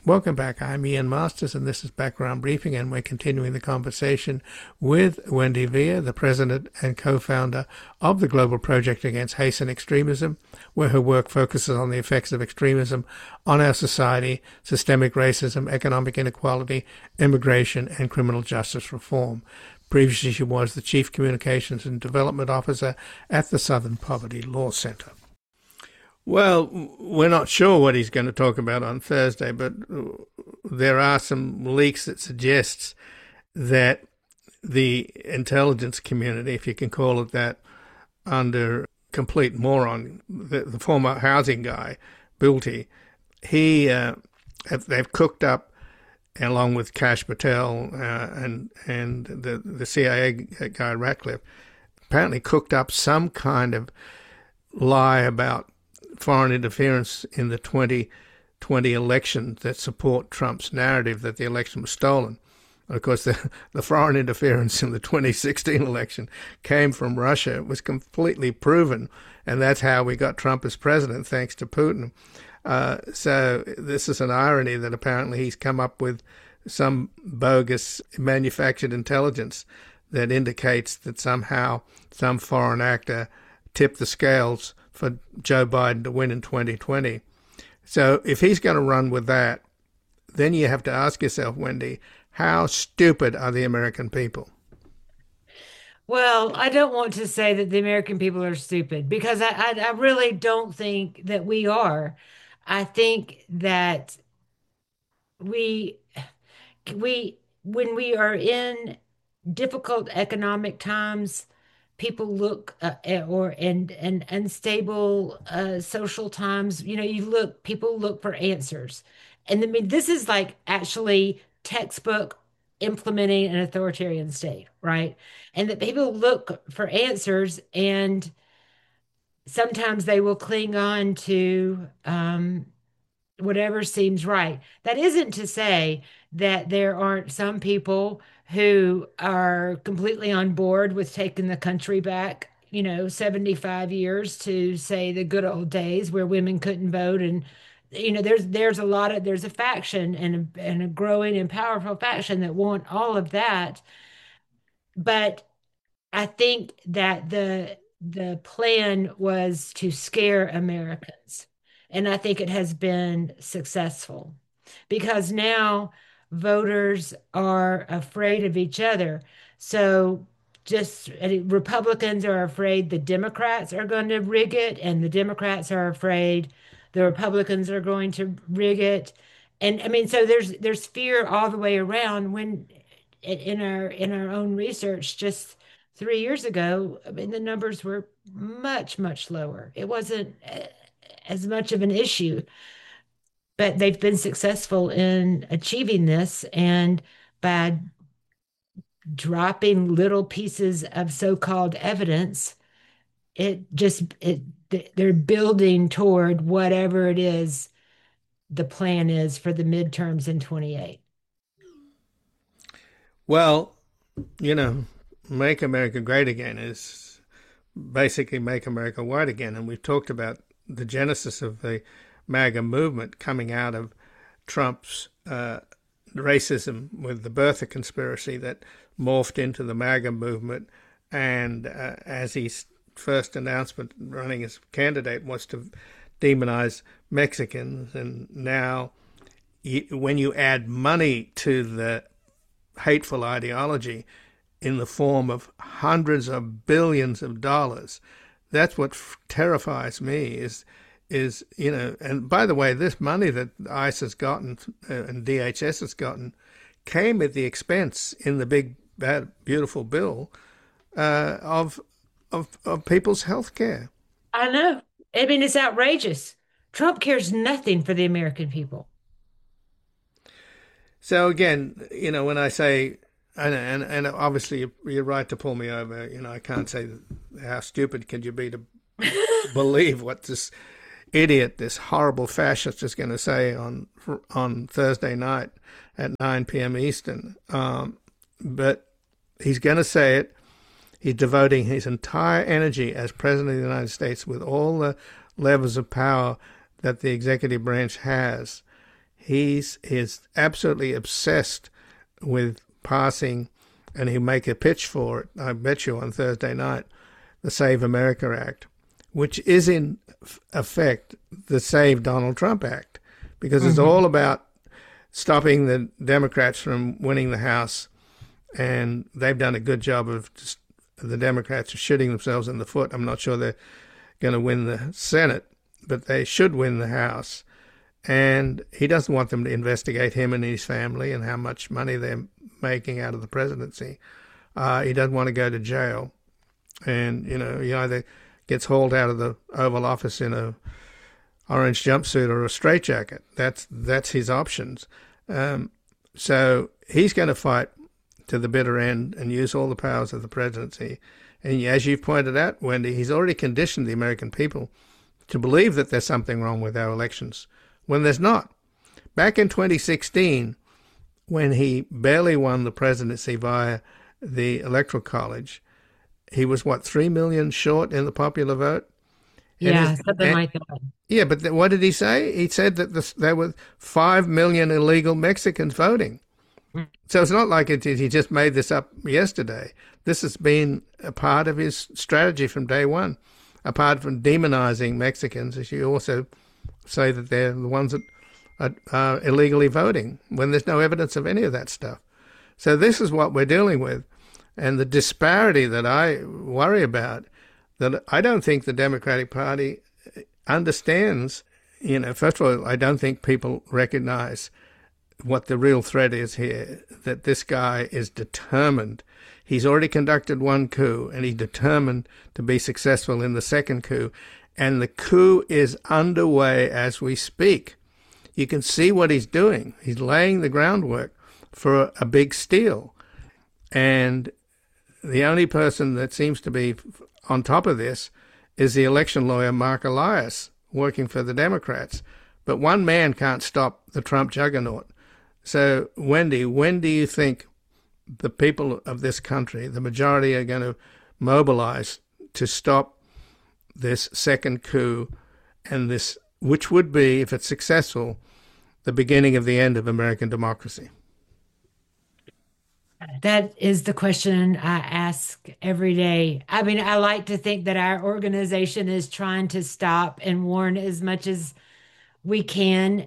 Welcome back. I'm Ian Masters, and this is Background Briefing, and we're continuing the conversation with Wendy Via, the president and co-founder of the Global Project Against Hate and Extremism, where her work focuses on the effects of extremism on our society, systemic racism, economic inequality, immigration, and criminal justice reform. Previously, she was the Chief Communications and Development Officer at the Southern Poverty Law Center. Well, we're not sure what he's going to talk about on Thursday, but there are some leaks that suggests that the intelligence community, if you can call it that, under complete moron, the former housing guy, Bilty, they've cooked up, along with Kash Patel and the CIA guy Ratcliffe, apparently cooked up some kind of lie about foreign interference in the 2020 election that support Trump's narrative that the election was stolen. And of course, the foreign interference in the 2016 election came from Russia. It was completely proven, and that's how we got Trump as president, thanks to Putin. So this is an irony that apparently he's come up with some bogus manufactured intelligence that indicates that somehow some foreign actor tipped the scales for Joe Biden to win in 2020. So if he's going to run with that, then you have to ask yourself, Wendy, how stupid are the American people? Well, I don't want to say that the American people are stupid because I really don't think that we are. I think that we when we are in difficult economic times, people look or and unstable social times. People look for answers, and I mean this is like actually textbook implementing an authoritarian state, right? And that people look for answers, and sometimes they will cling on to whatever seems right. That isn't to say that there aren't some people who are completely on board with taking the country back, 75 years to say the good old days where women couldn't vote. And there's a faction and a growing and powerful faction that want all of that. But I think that the plan was to scare Americans. And I think it has been successful because now voters are afraid of each other. So Republicans are afraid the Democrats are going to rig it, and the Democrats are afraid the Republicans are going to rig it. And I mean, so there's fear all the way around when in our own research just 3 years ago, I mean, the numbers were much, much lower. It wasn't as much of an issue, but they've been successful in achieving this. And by dropping little pieces of so-called evidence, they're building toward whatever it is the plan is for the midterms in 28. Well, Make America Great Again is basically Make America White Again. And we've talked about the genesis of the MAGA movement coming out of Trump's racism with the birther conspiracy that morphed into the MAGA movement. And as his first announcement running as candidate was to demonize Mexicans. And now when you add money to the hateful ideology in the form of hundreds of billions of dollars, that's what terrifies me is, and by the way, this money that ICE has gotten and DHS has gotten came at the expense in the big, bad, beautiful bill of people's health care. I know. I mean, it's outrageous. Trump cares nothing for the American people. So again, when I say, and obviously you're right to pull me over, I can't say how stupid can you be to believe what this idiot, this horrible fascist is going to say on Thursday night at 9 p.m. Eastern. But he's going to say it. He's devoting his entire energy as President of the United States with all the levels of power that the executive branch has. He's is absolutely obsessed with passing, and he'll make a pitch for it, I bet you, on Thursday night, the Save America Act, which is in effect the Save Donald Trump Act, because it's Hmm. all about stopping the Democrats from winning the House. And they've done a good job of just, the Democrats are shooting themselves in the foot. I'm not sure they're going to win the Senate, but they should win the House. And he doesn't want them to investigate him and his family and how much money they're making out of the presidency. He doesn't want to go to jail. And, he either gets hauled out of the Oval Office in a orange jumpsuit or a straitjacket. That's his options. So he's going to fight to the bitter end and use all the powers of the presidency. And as you've pointed out, Wendy, he's already conditioned the American people to believe that there's something wrong with our elections when there's not. Back in 2016, when he barely won the presidency via the Electoral College, he was, what, 3 million short in the popular vote? And Yeah, his, something like that. yeah, but what did he say? He said that there were 5 million illegal Mexicans voting. So it's not like he just made this up yesterday. This has been a part of his strategy from day one. Apart from demonizing Mexicans, as you also say that they're the ones that are illegally voting when there's no evidence of any of that stuff. So this is what we're dealing with. And the disparity that I worry about, that I don't think the Democratic Party understands. First of all, I don't think people recognize what the real threat is here, that this guy is determined. He's already conducted one coup, and he's determined to be successful in the second coup. And the coup is underway as we speak. You can see what he's doing. He's laying the groundwork for a big steal. And the only person that seems to be on top of this is the election lawyer, Mark Elias, working for the Democrats. But one man can't stop the Trump juggernaut. So, Wendy, when do you think the people of this country, the majority, are going to mobilize to stop this second coup and this, which would be, if it's successful, the beginning of the end of American democracy? That is the question I ask every day. I mean, I like to think that our organization is trying to stop and warn as much as we can.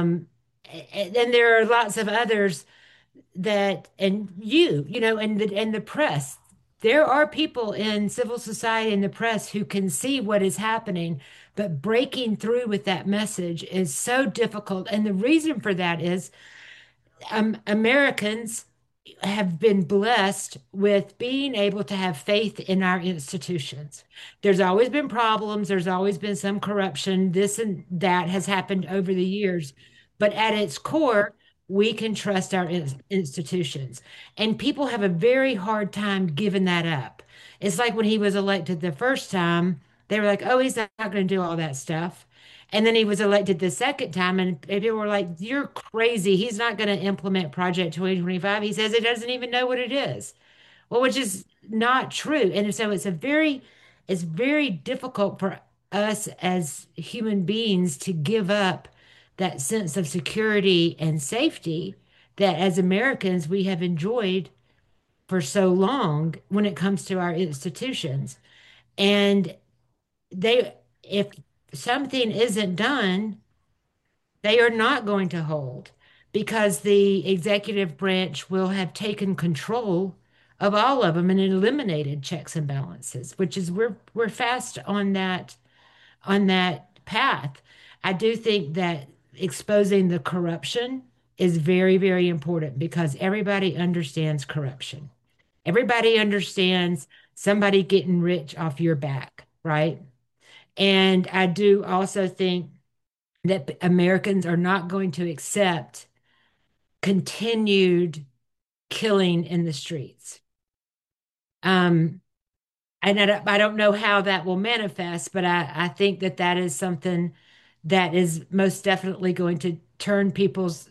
And there are lots of others that, and and the press. There are people in civil society and the press who can see what is happening, but breaking through with that message is so difficult. And the reason for that is Americans have been blessed with being able to have faith in our institutions. There's always been problems, there's always been some corruption. This and that has happened over the years. But at its core, we can trust our institutions. And people have a very hard time giving that up. It's like when he was elected the first time, they were like, oh, he's not going to do all that stuff. And then he was elected the second time, and people were like, you're crazy. He's not going to implement Project 2025. He says he doesn't even know what it is. Well, which is not true. And so it's very difficult for us as human beings to give up that sense of security and safety that as Americans we have enjoyed for so long when it comes to our institutions. And they, if something isn't done, they are not going to hold because the executive branch will have taken control of all of them and eliminated checks and balances, which is we're fast on that path. I do think that exposing the corruption is very, very important because everybody understands corruption. Everybody understands somebody getting rich off your back, right? And I do also think that Americans are not going to accept continued killing in the streets. Um, and I don't know how that will manifest, but I think that that is something that is most definitely going to turn people's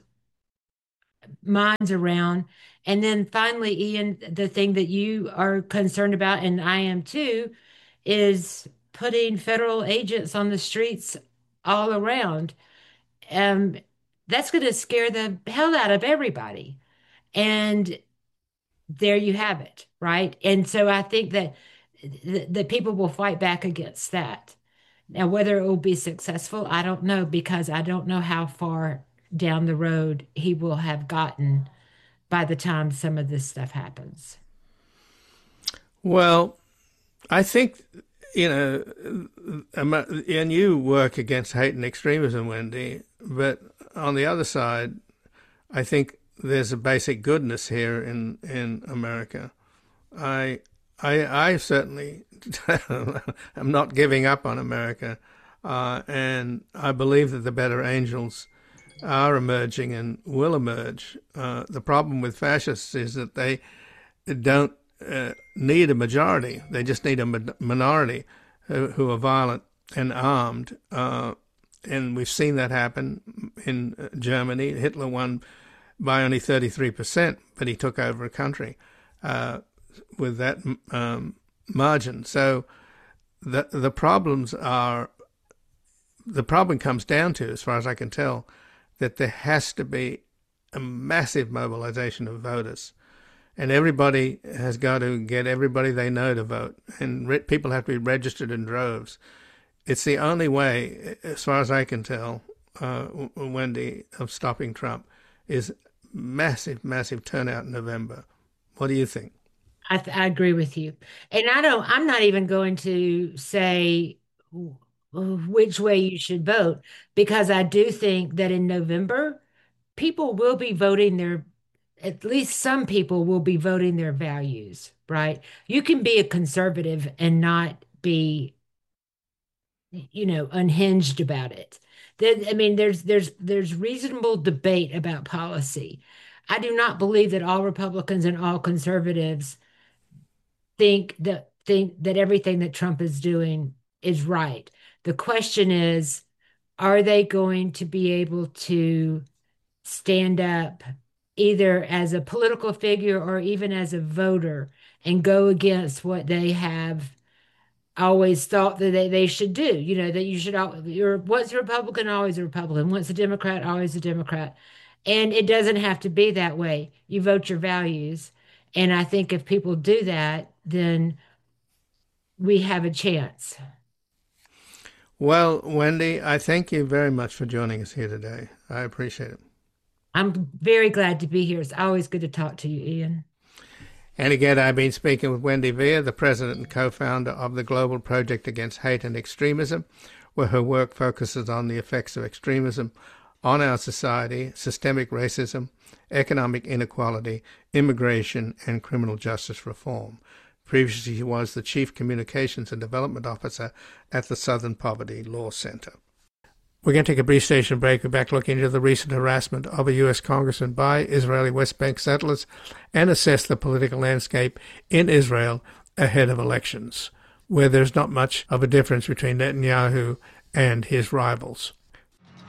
minds around. And then finally, Ian, the thing that you are concerned about, and I am too, is putting federal agents on the streets all around. Um, that's going to scare the hell out of everybody. And there you have it, right? And so I think that the people will fight back against that. Now, whether it will be successful, I don't know because I don't know how far down the road he will have gotten by the time some of this stuff happens. Well, I think, you know, and you work against hate and extremism, Wendy, but on the other side, I think there's a basic goodness here in America. I I certainly am not giving up on America, and I believe that the better angels are emerging and will emerge. The problem with fascists is that they don't need a majority; they just need a minority who are violent and armed. And we've seen that happen in Germany. Hitler won by only 33%, but he took over a country with that margin. So the problem comes down to, as far as I can tell, that there has to be a massive mobilization of voters, and everybody has got to get everybody they know to vote, and people have to be registered in droves. It's the only way, as far as I can tell, Wendy, of stopping Trump is massive, massive turnout in November. What do you think? I agree with you. And I'm not even going to say which way you should vote because I do think that in November, people will be voting at least some people will be voting their values, right? You can be a conservative and not be, unhinged about it. I mean, there's reasonable debate about policy. I do not believe that all Republicans and all conservatives think that everything that Trump is doing is right. The question is, are they going to be able to stand up either as a political figure or even as a voter and go against what they have always thought that they should do? That you should, you're once a Republican, always a Republican, once a Democrat, always a Democrat. And it doesn't have to be that way. You vote your values. And I think if people do that, then we have a chance. Well, Wendy, I thank you very much for joining us here today. I appreciate it. I'm very glad to be here. It's always good to talk to you, Ian. And again, I've been speaking with Wendy Via, the president and co-founder of the Global Project Against Hate and Extremism, where her work focuses on the effects of extremism on our society, systemic racism, economic inequality, immigration, and criminal justice reform. Previously, he was the Chief Communications and Development Officer at the Southern Poverty Law Center. We're going to take a brief station break. We're back looking into the recent harassment of a U.S. congressman by Israeli West Bank settlers and assess the political landscape in Israel ahead of elections, where there's not much of a difference between Netanyahu and his rivals.